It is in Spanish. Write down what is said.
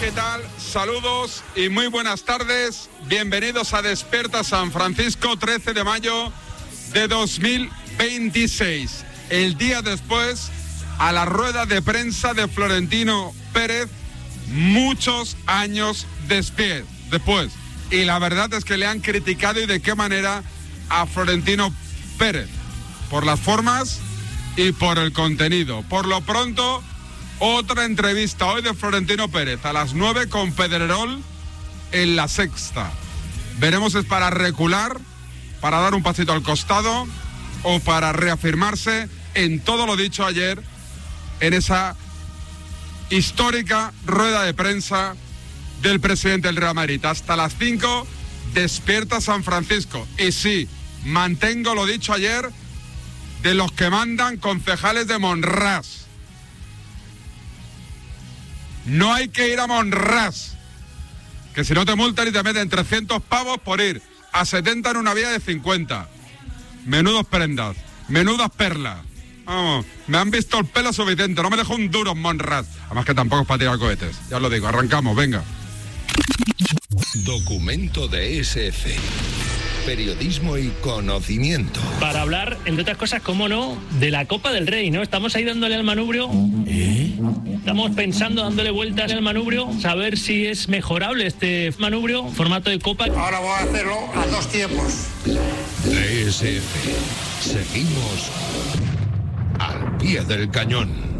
¿qué tal? Saludos y muy buenas tardes. Bienvenidos a Despierta San Francisco, 13 de mayo de 2026. El día después, a la rueda de prensa de Florentino Pérez, muchos años después. Y la verdad es que le han criticado, y de qué manera, a Florentino Pérez. Por las formas y por el contenido. Por lo pronto, otra entrevista hoy de Florentino Pérez a las 9 con Pedrerol en La Sexta. Veremos si es para recular, para dar un pasito al costado o para reafirmarse en todo lo dicho ayer en esa histórica rueda de prensa del presidente del Real Madrid. Hasta las 5, Despierta San Francisco. Y sí, mantengo lo dicho ayer de los que mandan concejales de Monràs. No hay que ir a Monràs, que si no te multan y te meten 300 pavos por ir a 70 en una vía de 50. Menudos prendas, menudas perlas. Vamos, me han visto el pelo suficiente, no me dejo un duro en Monràs. Además que tampoco es para tirar cohetes, ya os lo digo, arrancamos, venga. Documento de SF. Periodismo y conocimiento. Para hablar, entre otras cosas, cómo no, de la Copa del Rey, ¿no? Estamos ahí dándole al manubrio. Estamos pensando, dándole vueltas al manubrio, saber si es mejorable este manubrio, formato de Copa. Ahora voy a hacerlo a 2 tiempos. DSF. Seguimos al pie del cañón.